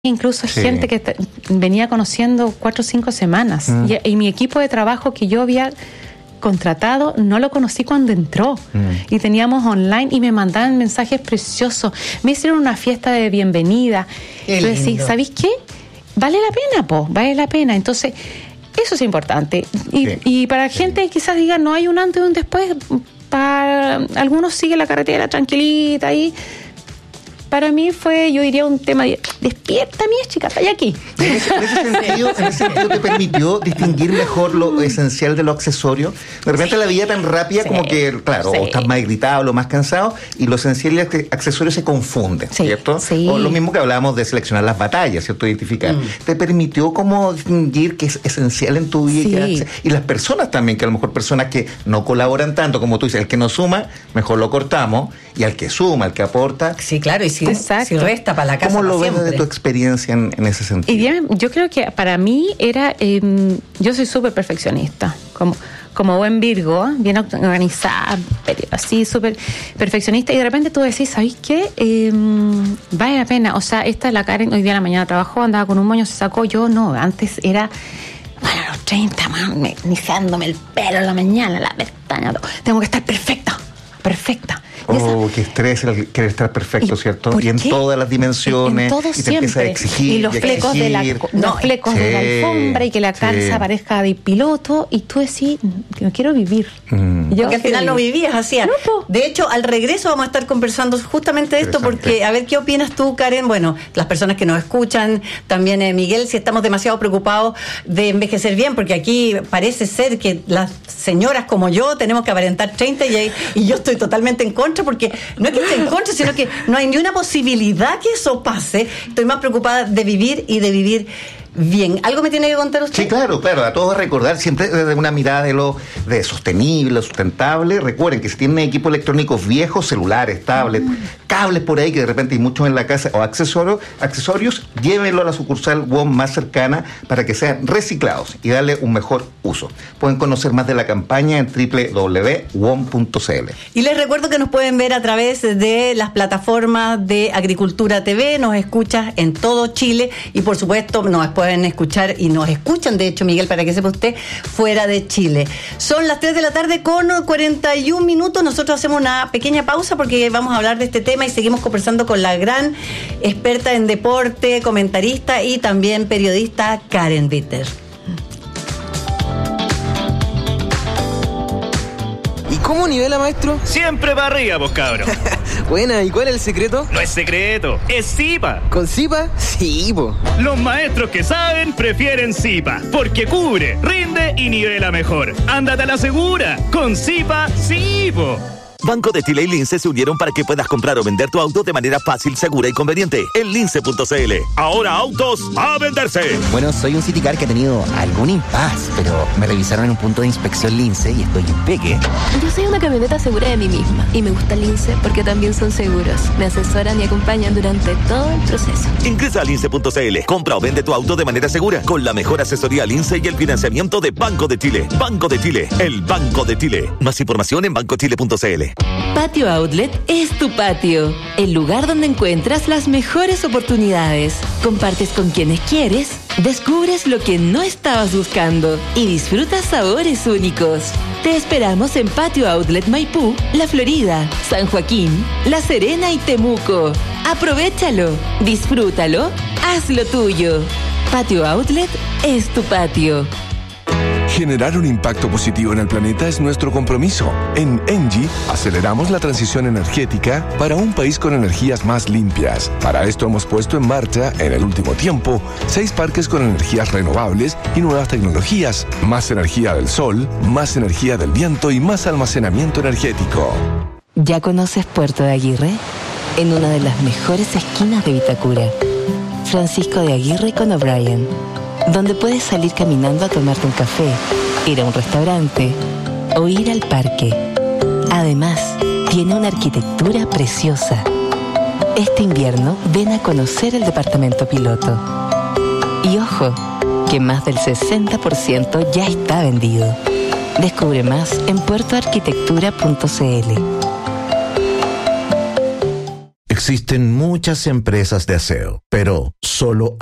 incluso gente que venía conociendo 4 o 5 semanas. Y mi equipo de trabajo que yo había contratado, no lo conocí cuando entró. Y teníamos online y me mandaban mensajes preciosos. Me hicieron una fiesta de bienvenida. Yo decía, ¿sabéis qué? Vale la pena, vale la pena. Entonces, eso es importante. Y para gente quizás diga, no hay un antes y un después. Para algunos sigue la carretera tranquilita ahí. Para mí fue, yo diría, un tema de despierta, mi chica, está aquí. En ese sentido te permitió distinguir mejor lo esencial de lo accesorio. De repente la vida tan rápida como que, claro, o estás más irritado, o más cansado, y lo esencial y el accesorio se confunden, ¿cierto? O lo mismo que hablábamos de seleccionar las batallas, ¿cierto? Identificar. Te permitió como distinguir qué es esencial en tu vida. Y las personas también, que a lo mejor personas que no colaboran tanto, como tú dices, el que no suma, mejor lo cortamos, y al que suma, al que aporta. Sí, claro, y si resta para la casa. ¿Cómo lo ves de tu experiencia en ese sentido? Y bien, yo creo que para mí era, yo soy súper perfeccionista, como buen Virgo, bien organizada, así súper perfeccionista, y de repente tú decís, ¿sabes qué? Vale la pena, o sea, esta es la Karen, hoy día en la mañana trabajó, andaba con un moño, se sacó, yo no, antes era... Bueno, a los 30, organizándome el pelo en la mañana, la pestaña, tengo que estar perfecta. Qué estrés el querer estar perfecto, ¿cierto? Y en todas las dimensiones. Y te empieza a exigir. Y los flecos de la alfombra, y que la calza parezca de piloto, y tú decís, no quiero vivir. Porque al final no vivías así. De hecho, al regreso vamos a estar conversando justamente de esto, porque a ver qué opinas tú, Karen. Bueno, las personas que nos escuchan, también Miguel, si estamos demasiado preocupados de envejecer bien, porque aquí parece ser que las señoras como yo tenemos que aparentar 30 y yo estoy totalmente en contra, porque no es que esté en contra, sino que no hay ni una posibilidad que eso pase. Estoy más preocupada de vivir y de vivir bien. ¿Algo me tiene que contar usted? Sí, claro, a todos recordar siempre desde una mirada de sostenible, sustentable. Recuerden que si tienen equipos electrónicos viejos, celulares, tablets, cables por ahí que de repente hay muchos en la casa, o accesorios, llévenlo a la sucursal WOM más cercana para que sean reciclados y darle un mejor uso. Pueden conocer más de la campaña en www.wom.cl. Y les recuerdo que nos pueden ver a través de las plataformas de Agricultura TV, nos escuchas en todo Chile, y por supuesto nos pueden escuchar, y nos escuchan, de hecho, Miguel, para que sepa usted, fuera de Chile. Son las 3 de la tarde con 41 minutos. Nosotros hacemos una pequeña pausa porque vamos a hablar de este tema y seguimos conversando con la gran experta en deporte, comentarista y también periodista Karen Bitter. ¿Y cómo nivela, maestro? Siempre para arriba, pues, cabrón. Buena, ¿y cuál es el secreto? No es secreto, es Zipa. ¿Con Zipa? Sí, po. Los maestros que saben prefieren Zipa, porque cubre, rinde y nivela mejor. Ándate a la segura, con Zipa, sí, po. Banco de Chile y Lince se unieron para que puedas comprar o vender tu auto de manera fácil, segura y conveniente. En lince.cl. Ahora autos a venderse. Bueno, soy un Citicar que ha tenido algún impas, pero me revisaron en un punto de inspección Lince y estoy impeque. Yo soy una camioneta segura de mí misma y me gusta Lince porque también son seguros. Me asesoran y acompañan durante todo el proceso. Ingresa a lince.cl. Compra o vende tu auto de manera segura con la mejor asesoría Lince y el financiamiento de Banco de Chile. Banco de Chile, el Banco de Chile. Más información en bancochile.cl. Patio Outlet es tu patio, el lugar donde encuentras las mejores oportunidades. Compartes con quienes quieres, descubres lo que no estabas buscando y disfrutas sabores únicos. Te esperamos en Patio Outlet Maipú, La Florida, San Joaquín, La Serena y Temuco. Aprovéchalo, disfrútalo, hazlo tuyo. Patio Outlet es tu patio. Generar un impacto positivo en el planeta es nuestro compromiso. En ENGIE aceleramos la transición energética para un país con energías más limpias. Para esto hemos puesto en marcha, en el último tiempo, 6 parques con energías renovables y nuevas tecnologías. Más energía del sol, más energía del viento y más almacenamiento energético. ¿Ya conoces Puerto de Aguirre? En una de las mejores esquinas de Vitacura. Francisco de Aguirre con O'Brien, donde puedes salir caminando a tomarte un café, ir a un restaurante o ir al parque. Además, tiene una arquitectura preciosa. Este invierno, ven a conocer el departamento piloto. Y ojo, que más del 60% ya está vendido. Descubre más en puertoarquitectura.cl. Existen muchas empresas de aseo, pero solo